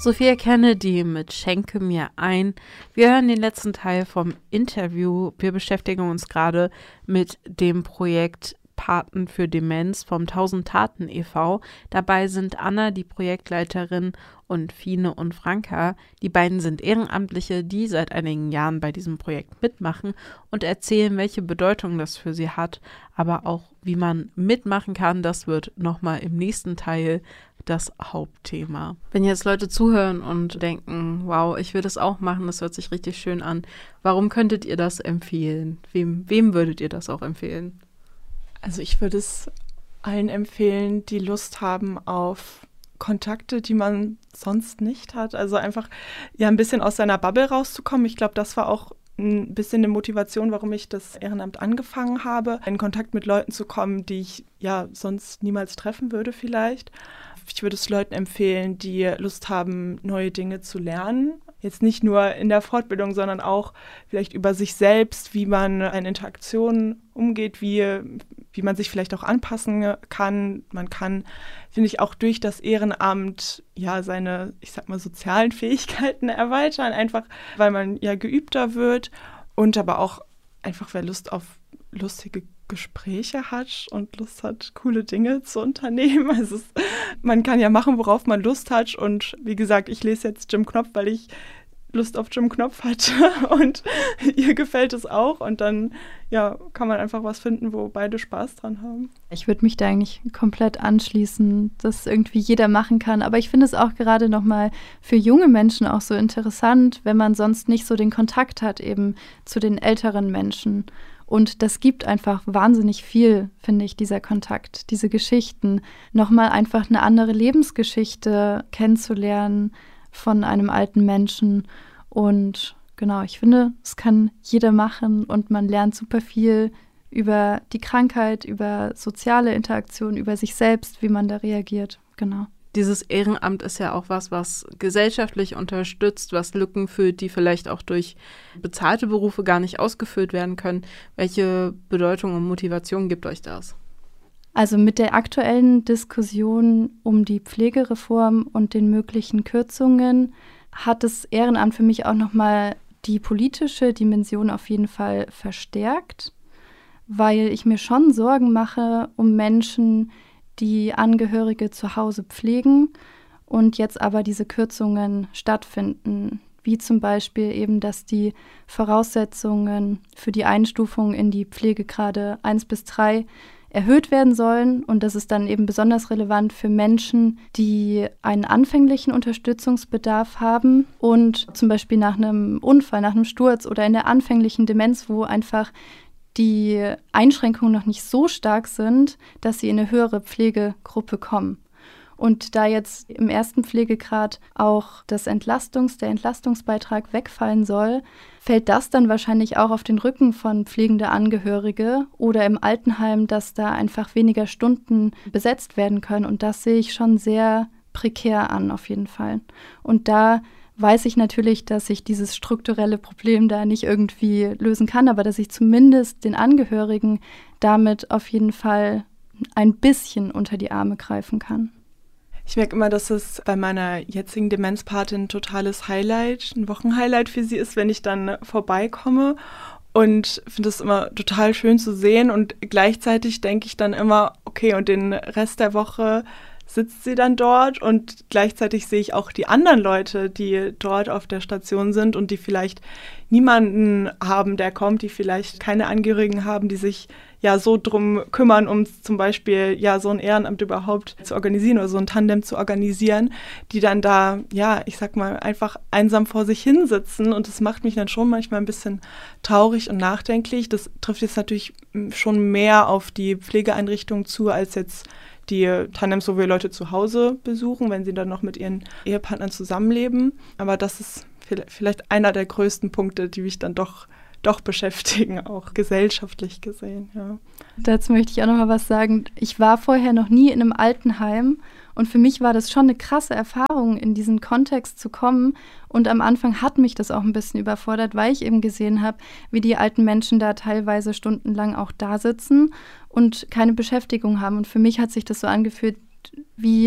Sophia Kennedy mit Schenke mir ein. Wir hören den letzten Teil vom Interview. Wir beschäftigen uns gerade mit dem Projekt Paten für Demenz vom 1000 Taten e.V. Dabei sind Anna, die Projektleiterin, und Fine und Franka. Die beiden sind Ehrenamtliche, die seit einigen Jahren bei diesem Projekt mitmachen und erzählen, welche Bedeutung das für sie hat, aber auch, wie man mitmachen kann. Das wird nochmal im nächsten Teil das Hauptthema. Wenn jetzt Leute zuhören und denken, wow, ich will das auch machen, das hört sich richtig schön an, warum könntet ihr das empfehlen? Wem würdet ihr das auch empfehlen? Also ich würde es allen empfehlen, die Lust haben auf Kontakte, die man sonst nicht hat. Also einfach ja ein bisschen aus seiner Bubble rauszukommen. Ich glaube, das war auch ein bisschen eine Motivation, warum ich das Ehrenamt angefangen habe, in Kontakt mit Leuten zu kommen, die ich ja sonst niemals treffen würde vielleicht. Ich würde es Leuten empfehlen, die Lust haben, neue Dinge zu lernen. Jetzt nicht nur in der Fortbildung, sondern auch vielleicht über sich selbst, wie man in Interaktionen umgeht, wie man sich vielleicht auch anpassen kann. Man kann, finde ich, auch durch das Ehrenamt ja seine, ich sag mal, sozialen Fähigkeiten erweitern, einfach weil man ja geübter wird und aber auch einfach, wer Lust auf lustige Gespräche hat und Lust hat, coole Dinge zu unternehmen. Also man kann ja machen, worauf man Lust hat. Und wie gesagt, ich lese jetzt Jim Knopf, weil ich Lust auf Jim Knopf hatte und ihr gefällt es auch. Und dann ja, kann man einfach was finden, wo beide Spaß dran haben. Ich würde mich da eigentlich komplett anschließen, dass irgendwie jeder machen kann. Aber ich finde es auch gerade nochmal für junge Menschen auch so interessant, wenn man sonst nicht so den Kontakt hat eben zu den älteren Menschen. Und das gibt einfach wahnsinnig viel, finde ich, dieser Kontakt, diese Geschichten. Nochmal einfach eine andere Lebensgeschichte kennenzulernen von einem alten Menschen. Und genau, ich finde, es kann jeder machen und man lernt super viel über die Krankheit, über soziale Interaktion, über sich selbst, wie man da reagiert. Genau. Dieses Ehrenamt ist ja auch was gesellschaftlich unterstützt, was Lücken füllt, die vielleicht auch durch bezahlte Berufe gar nicht ausgefüllt werden können. Welche Bedeutung und Motivation gibt euch das? Also mit der aktuellen Diskussion um die Pflegereform und den möglichen Kürzungen hat das Ehrenamt für mich auch nochmal die politische Dimension auf jeden Fall verstärkt, weil ich mir schon Sorgen mache um Menschen, die Angehörige zu Hause pflegen und jetzt aber diese Kürzungen stattfinden, wie zum Beispiel eben, dass die Voraussetzungen für die Einstufung in die Pflegegrade 1 bis 3 erhöht werden sollen. Und das ist dann eben besonders relevant für Menschen, die einen anfänglichen Unterstützungsbedarf haben und zum Beispiel nach einem Unfall, nach einem Sturz oder in der anfänglichen Demenz, wo einfach die Einschränkungen noch nicht so stark sind, dass sie in eine höhere Pflegegruppe kommen. Und da jetzt im ersten Pflegegrad auch der Entlastungsbeitrag wegfallen soll, fällt das dann wahrscheinlich auch auf den Rücken von pflegende Angehörige oder im Altenheim, dass da einfach weniger Stunden besetzt werden können. Und das sehe ich schon sehr prekär an, auf jeden Fall. Und da weiß ich natürlich, dass ich dieses strukturelle Problem da nicht irgendwie lösen kann, aber dass ich zumindest den Angehörigen damit auf jeden Fall ein bisschen unter die Arme greifen kann. Ich merke immer, dass es bei meiner jetzigen Demenzpatin ein totales Highlight, ein Wochenhighlight für sie ist, wenn ich dann vorbeikomme und finde es immer total schön zu sehen und gleichzeitig denke ich dann immer, okay, und den Rest der Woche sitzt sie dann dort und gleichzeitig sehe ich auch die anderen Leute, die dort auf der Station sind und die vielleicht niemanden haben, der kommt, die vielleicht keine Angehörigen haben, die sich ja so drum kümmern, um zum Beispiel ja so ein Ehrenamt überhaupt zu organisieren oder so ein Tandem zu organisieren, die dann da, ja, ich sag mal, einfach einsam vor sich hinsitzen und das macht mich dann schon manchmal ein bisschen traurig und nachdenklich. Das trifft jetzt natürlich schon mehr auf die Pflegeeinrichtungen zu, als jetzt die Tandems, wo wir Leute zu Hause besuchen, wenn sie dann noch mit ihren Ehepartnern zusammenleben. Aber das ist vielleicht einer der größten Punkte, die mich dann doch beschäftigen, auch gesellschaftlich gesehen. Ja. Dazu möchte ich auch noch mal was sagen. Ich war vorher noch nie in einem Altenheim und für mich war das schon eine krasse Erfahrung, in diesen Kontext zu kommen. Und am Anfang hat mich das auch ein bisschen überfordert, weil ich eben gesehen habe, wie die alten Menschen da teilweise stundenlang auch da sitzen und keine Beschäftigung haben. Und für mich hat sich das so angefühlt wie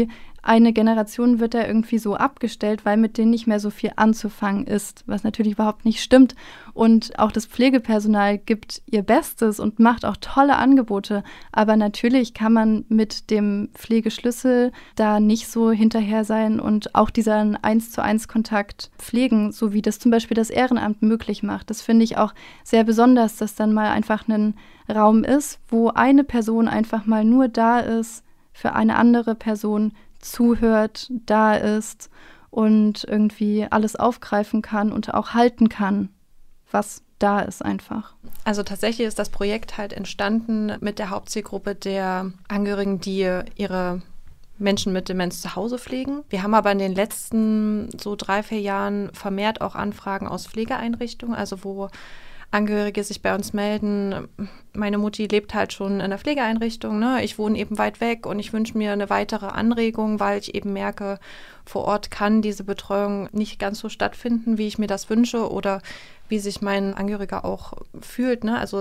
eine Generation wird da irgendwie so abgestellt, weil mit denen nicht mehr so viel anzufangen ist, was natürlich überhaupt nicht stimmt. Und auch das Pflegepersonal gibt ihr Bestes und macht auch tolle Angebote. Aber natürlich kann man mit dem Pflegeschlüssel da nicht so hinterher sein und auch diesen 1:1 Kontakt pflegen, so wie das zum Beispiel das Ehrenamt möglich macht. Das finde ich auch sehr besonders, dass dann mal einfach ein Raum ist, wo eine Person einfach mal nur da ist, für eine andere Person zuhört, da ist und irgendwie alles aufgreifen kann und auch halten kann, was da ist einfach. Also tatsächlich ist das Projekt halt entstanden mit der Hauptzielgruppe der Angehörigen, die ihre Menschen mit Demenz zu Hause pflegen. Wir haben aber in den letzten so 3-4 Jahren vermehrt auch Anfragen aus Pflegeeinrichtungen, also wo Angehörige sich bei uns melden, meine Mutti lebt halt schon in der Pflegeeinrichtung, ne? Ich wohne eben weit weg und ich wünsche mir eine weitere Anregung, weil ich eben merke, vor Ort kann diese Betreuung nicht ganz so stattfinden, wie ich mir das wünsche oder wie sich mein Angehöriger auch fühlt, ne? Also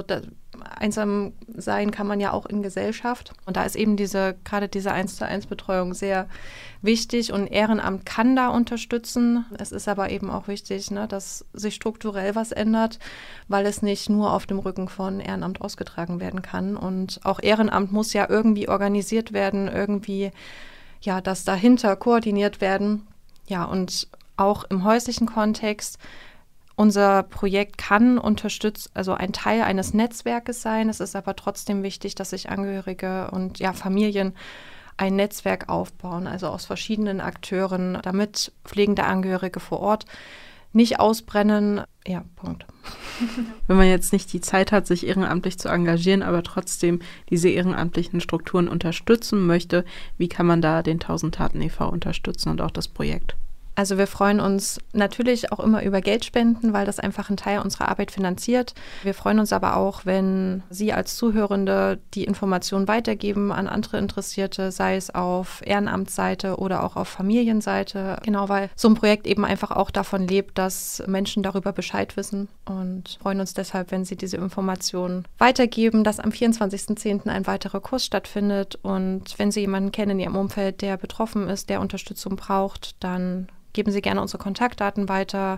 einsam sein kann man ja auch in Gesellschaft. Und da ist eben gerade diese 1:1 Betreuung sehr wichtig und Ehrenamt kann da unterstützen. Es ist aber eben auch wichtig, ne, dass sich strukturell was ändert, weil es nicht nur auf dem Rücken von Ehrenamt ausgetragen werden kann. Und auch Ehrenamt muss ja irgendwie organisiert werden, irgendwie ja, das dahinter koordiniert werden. Ja, und auch im häuslichen Kontext. Unser Projekt kann also ein Teil eines Netzwerkes sein. Es ist aber trotzdem wichtig, dass sich Angehörige und ja, Familien ein Netzwerk aufbauen, also aus verschiedenen Akteuren, damit pflegende Angehörige vor Ort nicht ausbrennen. Ja, Punkt. Wenn man jetzt nicht die Zeit hat, sich ehrenamtlich zu engagieren, aber trotzdem diese ehrenamtlichen Strukturen unterstützen möchte, wie kann man da den 1000 Taten e.V. unterstützen und auch das Projekt? Also wir freuen uns natürlich auch immer über Geldspenden, weil das einfach einen Teil unserer Arbeit finanziert. Wir freuen uns aber auch, wenn Sie als Zuhörende die Informationen weitergeben an andere Interessierte, sei es auf Ehrenamtsseite oder auch auf Familienseite. Genau, weil so ein Projekt eben einfach auch davon lebt, dass Menschen darüber Bescheid wissen und freuen uns deshalb, wenn Sie diese Informationen weitergeben, dass am 24.10. ein weiterer Kurs stattfindet und wenn Sie jemanden kennen in Ihrem Umfeld, der betroffen ist, der Unterstützung braucht, dann geben Sie gerne unsere Kontaktdaten weiter,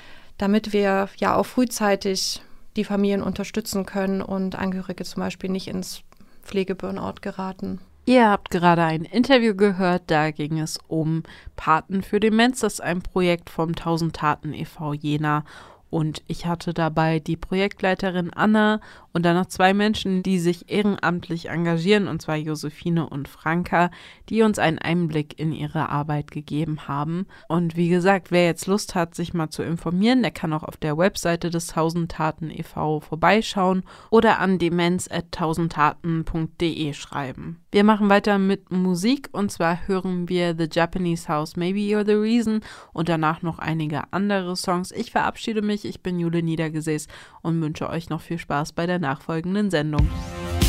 damit wir ja auch frühzeitig die Familien unterstützen können und Angehörige zum Beispiel nicht ins Pflegeburnout geraten. Ihr habt gerade ein Interview gehört, da ging es um Paten für Demenz. Das ist ein Projekt vom 1000 Taten e.V. Jena. Und ich hatte dabei die Projektleiterin Anna und dann noch 2 Menschen, die sich ehrenamtlich engagieren, und zwar Josephine und Franka, die uns einen Einblick in ihre Arbeit gegeben haben. Und wie gesagt, wer jetzt Lust hat, sich mal zu informieren, der kann auch auf der Webseite des 1000 Taten e.V. vorbeischauen oder an demenz@1000taten.de schreiben. Wir machen weiter mit Musik und zwar hören wir The Japanese House, Maybe You're the Reason und danach noch einige andere Songs. Ich verabschiede mich, ich bin Jule Niedergesäß und wünsche euch noch viel Spaß bei der nachfolgenden Sendung.